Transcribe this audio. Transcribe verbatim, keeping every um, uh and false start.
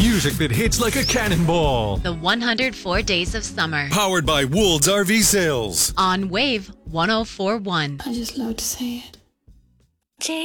Music that hits like a cannonball. The one hundred four Days of Summer. Powered by Woold's R V Sales. On Wave one oh four point one. I just love to say it.